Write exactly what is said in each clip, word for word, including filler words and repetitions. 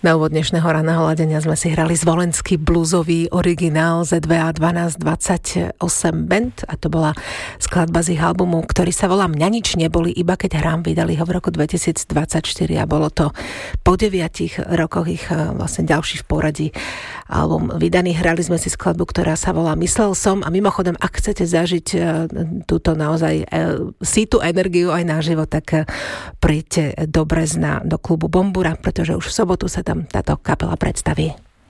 Na úvod dnešného raného ladenia sme si hrali zvolenský bluesový originál zet vé á dvanásť dvadsaťosem Band a to bola skladba z ich albumu, ktorý sa volá Mňa nič neboli, iba keď hrám. Vydali ho v roku dvetisícdvadsaťštyri a bolo to po deviatich rokoch ich vlastne ďalší v poradí album vydaný. Hrali sme si skladbu, ktorá sa volá Myslel som a mimochodom, ak chcete zažiť túto naozaj sítu energiu aj naživo, tak príďte do Brezna, do klubu Bombura, pretože už v sobotu sa tam táto kapela predstaví.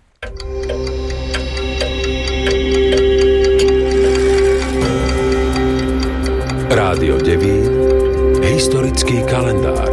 Rádio Devín, historický kalendár.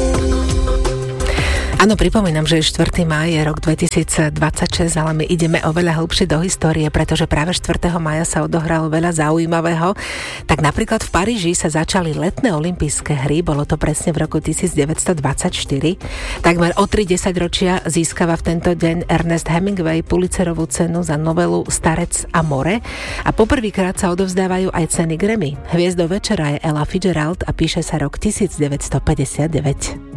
Áno, pripomínam, že je štvrtého mája, rok dvetisícdvadsaťšesť, ale my ideme oveľa hlbšie do histórie, pretože práve štvrtého mája sa odohralo veľa zaujímavého. Tak napríklad v Paríži sa začali letné olympijské hry, bolo to presne v roku devätnásťstodvadsaťštyri. Takmer o tri desaťročia získava v tento deň Ernest Hemingway Pulitzerovú cenu za novelu Starec a more a poprvýkrát sa odovzdávajú aj ceny Grammy. Hviezdou večera je Ella Fitzgerald a píše sa rok devätnásťstopäťdesiatdeväť.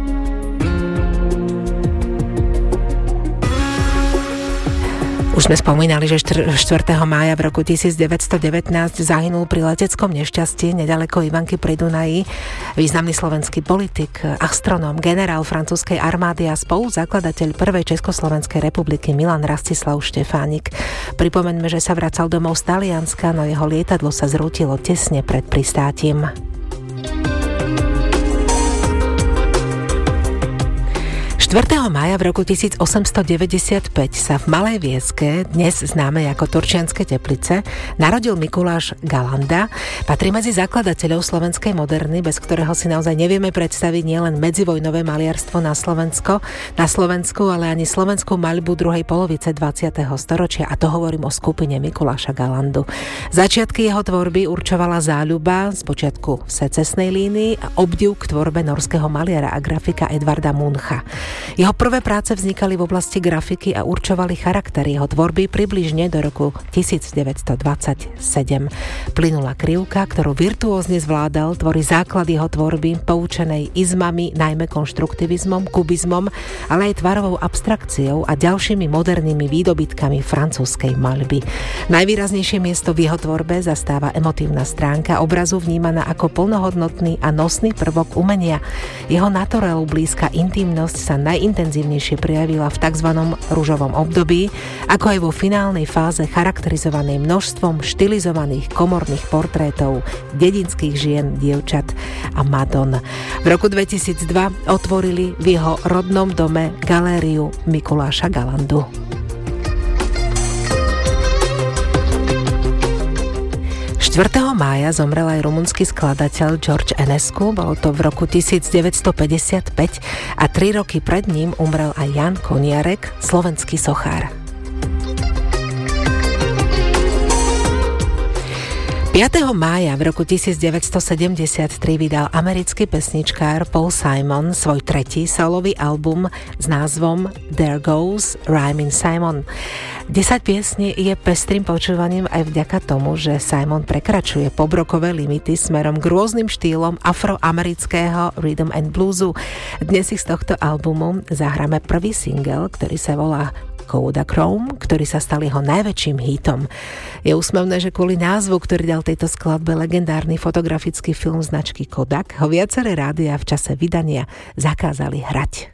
Už sme spomínali, že štvrtého mája v roku devätnásťstodevätnásť zahynul pri leteckom nešťastí nedaleko Ivanky pri Dunaji významný slovenský politik, astronóm, generál francúzskej armády a spoluzakladateľ prvej Československej republiky Milan Rastislav Štefánik. Pripomeňme, že sa vracal domov z Talianska, no jeho lietadlo sa zrútilo tesne pred pristátím. štvrtého mája v roku tisícosemstodeväťdesiatpäť sa v Malej Vieske, dnes známej ako Turčianske Teplice, narodil Mikuláš Galanda. Patrí medzi zakladateľov slovenskej moderny, bez ktorého si naozaj nevieme predstaviť nielen medzivojnové maliarstvo na Slovensko, na Slovensku, ale ani slovenskú maľbu druhej polovice dvadsiateho storočia, a to hovorím o skupine Mikuláša Galandu. Začiatky jeho tvorby určovala záľuba, spočiatku v secesnej línii, a obdiv k tvorbe norského maliara a grafika Edvarda Muncha. Jeho prvé práce vznikali v oblasti grafiky a určovali charakter jeho tvorby približne do roku devätnásťstodvadsaťsedem. Plynula krivka, ktorú virtuózne zvládal, tvorí základ jeho tvorby, poučenej izmami, najmä konštruktivizmom, kubizmom, ale aj tvarovou abstrakciou a ďalšími modernými výdobytkami francúzskej maľby. Najvýraznejšie miesto v jeho tvorbe zastáva emotívna stránka obrazu, vnímaná ako plnohodnotný a nosný prvok umenia. Jeho naturelu blízka intimnosť sa najintenzívnejšie prijavila v tzv. Ružovom období, ako aj vo finálnej fáze charakterizovanej množstvom štilizovaných komorných portrétov dedinských žien, dievčat a madon. V roku dvetisícdva otvorili v jeho rodnom dome galériu Mikuláša Galandu. štvrtého mája zomrel aj rumunský skladateľ George Enescu, bolo to v roku devätnásťstopäťdesiatpäť a tri roky pred ním umrel aj Jan Koniarek, slovenský sochár. piateho mája v roku devätnásťstosedemdesiattri vydal americký pesničkár Paul Simon svoj tretí solový album s názvom There Goes Rhymin' Simon. desať piesní je pestrým počúvaním aj vďaka tomu, že Simon prekračuje pobrokové limity smerom k rôznym štýlom afroamerického rhythm and bluesu. Dnes si z tohto albumu zahráme prvý single, ktorý sa volá Kodachrome, ktorý sa stal jeho najväčším hitom. Je úsmevné, že kvôli názvu, ktorý dal tejto skladbe legendárny fotografický film značky Kodak, ho viaceré rádia v čase vydania zakázali hrať.